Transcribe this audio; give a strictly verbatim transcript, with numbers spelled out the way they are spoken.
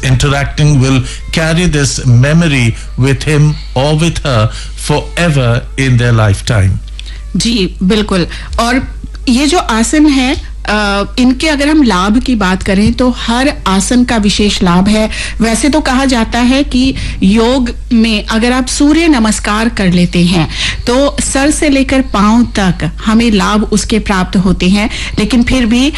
interacting will carry this memory with him or with her forever in their lifetime. जी बिल्कुल. और ये जो आसन है, आ, इनके अगर हम लाभ की बात करें तो हर आसन का विशेष लाभ है. वैसे तो कहा जाता है कि योग में अगर आप सूर्य नमस्कार कर लेते हैं तो सर से लेकर पांव तक हमें लाभ उसके प्राप्त होते हैं, लेकिन फिर भी